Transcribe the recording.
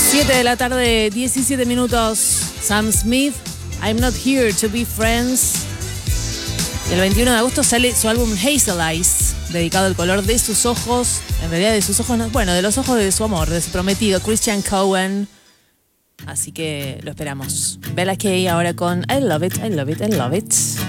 7 de la tarde, 17 minutos. Sam Smith, I'm Not Here to Be Friends. Y el 21 de agosto sale su álbum Hazel Eyes, dedicado al color de sus ojos. En realidad de sus ojos, bueno, de los ojos de su amor, de su prometido, Christian Cohen. Así que lo esperamos. Bella Kay ahora con I Love It, I Love It, I Love It.